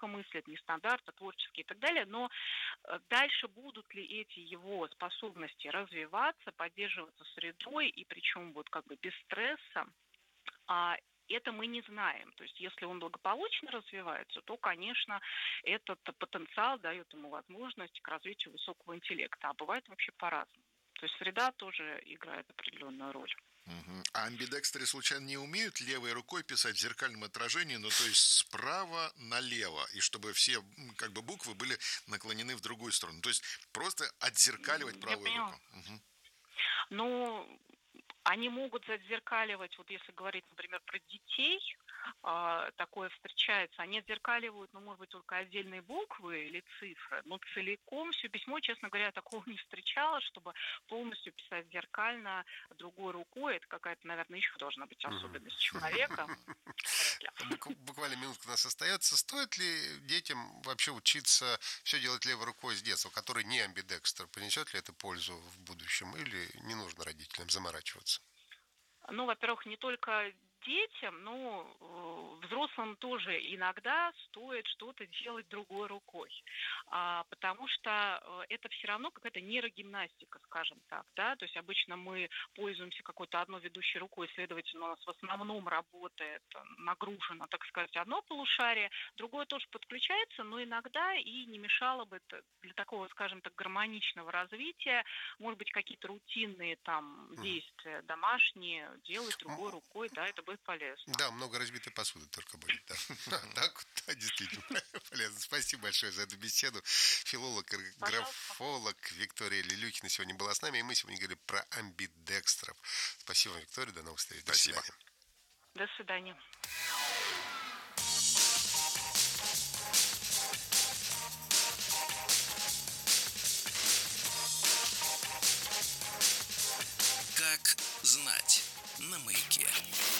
мыслит, нестандартно, творчески и так далее, но дальше будут ли эти его способности развиваться, поддерживаться средой, и причем вот как бы без стресса, а, это мы не знаем. То есть если он благополучно развивается, то, конечно, этот потенциал дает ему возможность к развитию высокого интеллекта. А бывает вообще по-разному. То есть среда тоже играет определенную роль. Мгм. А амбидекстры случайно не умеют левой рукой писать в зеркальном отражении, ну то есть справа налево, и чтобы все как бы буквы были наклонены в другую сторону. То есть просто отзеркаливать Я правую поняла. руку. Мгм. Ну, они могут зазеркаливать, вот если говорить, например, про детей, такое встречается, они отзеркаливают, ну, может быть, только отдельные буквы или цифры, но целиком все письмо, честно говоря, такого не встречала, чтобы полностью писать зеркально другой рукой. Это какая-то, наверное, еще должна быть Мгм. особенность человека. Вряд ли. Буквально минутка у нас остается. Стоит ли детям вообще учиться все делать левой рукой с детства, который не амбидекстер? Принесет ли это пользу в будущем или не нужно родителям заморачиваться? Ну, во-первых, не только детям, но взрослым тоже иногда стоит что-то делать другой рукой. Потому что это все равно какая-то нейрогимнастика, скажем так, да, то есть обычно мы пользуемся какой-то одной ведущей рукой, следовательно, у нас в основном работает, нагружено, так сказать, одно полушарие, другое тоже подключается, но иногда и не мешало бы для такого, скажем так, гармоничного развития, может быть, какие-то рутинные там Мгм. действия домашние делать другой рукой, да, это будет полезно. Да, много разбитой посуды только будет, да. Так, вот, да, действительно полезно. Спасибо большое за эту беседу. Филолог, Пожалуйста. графолог Виктория Лилюкина сегодня была с нами, и мы сегодня говорили про амбидекстров. Спасибо, Виктория, до новых встреч, до Спасибо. свидания. До свидания. Как знать на маяке.